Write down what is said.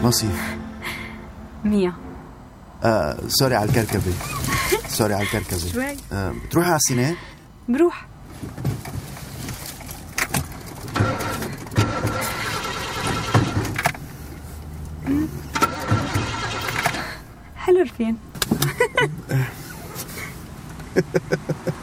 مصيف. 100. سوري على الكركبة. سوري على الكركبة. شوي. بتروحي على السينما؟ بروح. حلو الفيلم.